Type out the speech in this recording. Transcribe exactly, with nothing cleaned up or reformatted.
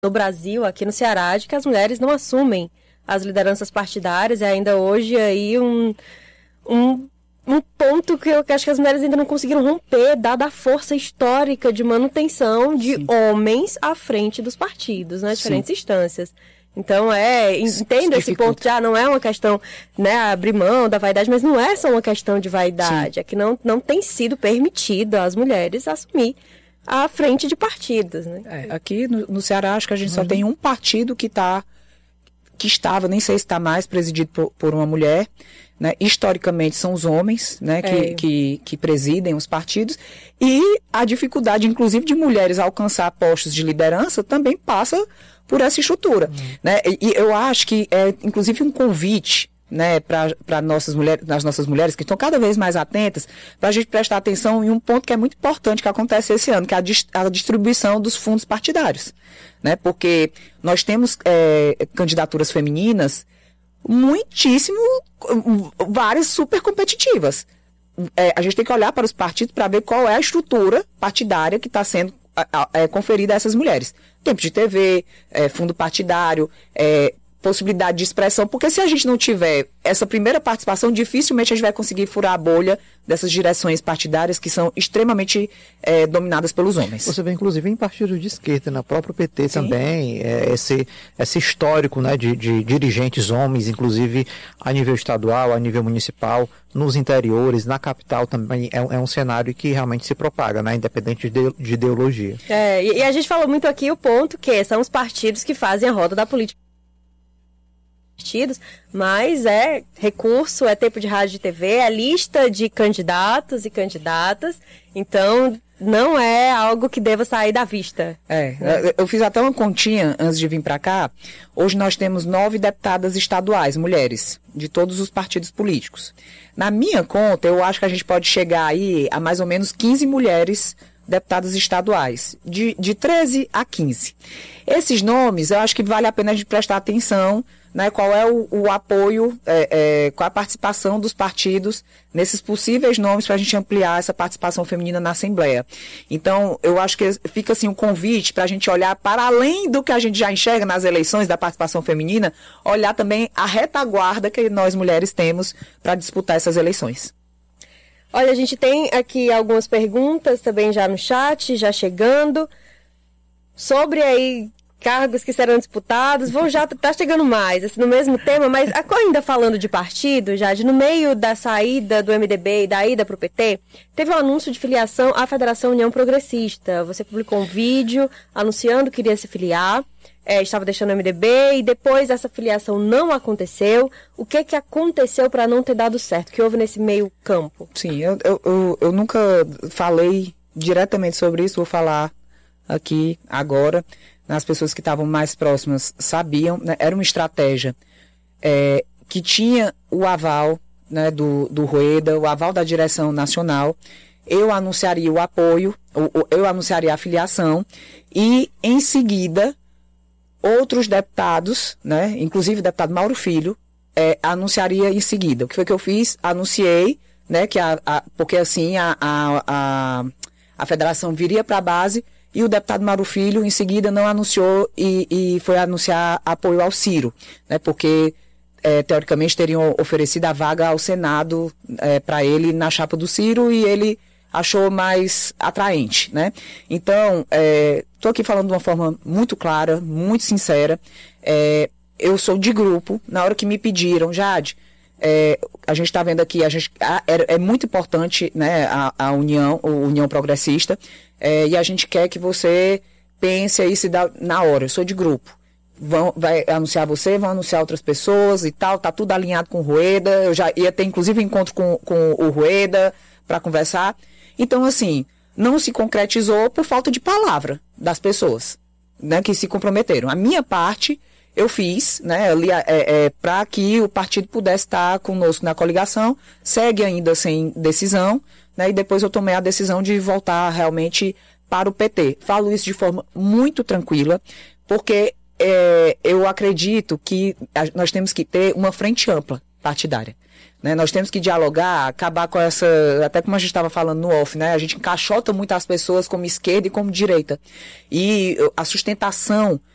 no Brasil, aqui no Ceará, de que as mulheres não assumem as lideranças partidárias. É ainda hoje aí um, um, um ponto que eu acho que as mulheres ainda não conseguiram romper, dada a força histórica de manutenção de Sim. homens à frente dos partidos, nas diferentes Sim. instâncias. Então, é, entendo esse ponto, já não é uma questão, né, abrir mão da vaidade, mas não é só uma questão de vaidade, Sim. é que não, não tem sido permitido às mulheres assumir à frente de partidos, né? É, aqui no, no Ceará, acho que a gente uhum. só tem um partido que tá, que estava, nem sei se está mais, presidido por, por uma mulher, né? Historicamente são os homens, né, que, é. que, que presidem os partidos, e a dificuldade, inclusive, de mulheres alcançar postos de liderança também passa por essa estrutura, uhum. né? E, e eu acho que é, inclusive, um convite, né, para nossas mulheres, as nossas mulheres que estão cada vez mais atentas, para a gente prestar atenção em um ponto que é muito importante que acontece esse ano, que é a, dist- a distribuição dos fundos partidários, né? Porque nós temos é, candidaturas femininas muitíssimo, várias super competitivas. É, a gente tem que olhar para os partidos para ver qual é a estrutura partidária que está sendo é, conferida a essas mulheres. Tempo de T V, é, fundo partidário, é, possibilidade de expressão, porque se a gente não tiver essa primeira participação, dificilmente a gente vai conseguir furar a bolha dessas direções partidárias que são extremamente é, dominadas pelos homens. Você vê, inclusive, em partidos de esquerda, na própria P T Sim. também, é, esse, esse histórico, né, de, de dirigentes homens, inclusive a nível estadual, a nível municipal, nos interiores, na capital também, é, é um cenário que realmente se propaga, né, independente de, de ideologia. É, e, e a gente falou muito aqui o ponto que são os partidos que fazem a roda da política. Mas é recurso, é tempo de rádio e T V, é lista de candidatos e candidatas, então não é algo que deva sair da vista. É, né? Eu fiz até uma continha antes de vir para cá. Hoje nós temos nove deputadas estaduais, mulheres, de todos os partidos políticos. Na minha conta, eu acho que a gente pode chegar aí a mais ou menos quinze mulheres deputadas estaduais, de, de treze a quinze. Esses nomes, eu acho que vale a pena a gente prestar atenção, né, qual é o, o apoio, é, é, qual a participação dos partidos nesses possíveis nomes para a gente ampliar essa participação feminina na Assembleia. Então, eu acho que fica assim um convite para a gente olhar para além do que a gente já enxerga nas eleições da participação feminina, olhar também a retaguarda que nós mulheres temos para disputar essas eleições. Olha, a gente tem aqui algumas perguntas também já no chat, já chegando, sobre aí cargos que serão disputados. Vou já tá chegando mais, assim, no mesmo tema, mas ainda falando de partido, Jade, no meio da saída do M D B e da ida para o P T, teve um anúncio de filiação à Federação União Progressista. Você publicou um vídeo anunciando que iria se filiar, é, estava deixando o M D B e depois essa filiação não aconteceu. O que que aconteceu para não ter dado certo? O que houve nesse meio campo? Sim, eu, eu, eu, eu nunca falei diretamente sobre isso, vou falar aqui agora. As pessoas que estavam mais próximas sabiam, né? Era uma estratégia é, que tinha o aval, né, do, do Rueda, o aval da direção nacional. Eu anunciaria o apoio, eu anunciaria a filiação e, em seguida, outros deputados, né, inclusive o deputado Mauro Filho, é, anunciaria em seguida. O que foi que eu fiz? Anunciei, né, que a, a, porque assim a, a, a, a federação viria para a base. E o deputado Mauro Filho, em seguida, não anunciou e, e foi anunciar apoio ao Ciro, né, porque, é, teoricamente, teriam oferecido a vaga ao Senado é, para ele na chapa do Ciro e ele achou mais atraente, né. Então, estou é, aqui falando de uma forma muito clara, muito sincera. É, eu sou de grupo. Na hora que me pediram, Jade, é, a gente está vendo aqui, a gente, a, é, é muito importante, né, a, a União, a União Progressista, é, e a gente quer que você pense aí se dá na hora. Eu sou de grupo. Vão, vai anunciar você, vão anunciar outras pessoas e tal, tá tudo alinhado com o Rueda. Eu já ia ter, inclusive, encontro com, com o Rueda para conversar. Então, assim, não se concretizou por falta de palavra das pessoas, né, que se comprometeram. A minha parte eu fiz, né, é, é, para que o partido pudesse estar conosco na coligação, segue ainda sem decisão, né, e depois eu tomei a decisão de voltar realmente para o P T. Falo isso de forma muito tranquila, porque é, eu acredito que a, nós temos que ter uma frente ampla partidária. Né, nós temos que dialogar, acabar com essa, até como a gente estava falando no off, né, a gente encaixota muito as pessoas como esquerda e como direita. E a sustentação